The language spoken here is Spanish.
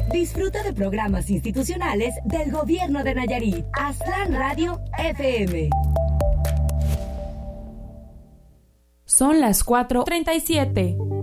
Disfruta de programas institucionales del Gobierno de Nayarit. Aztlán Radio FM. Son las 4:37.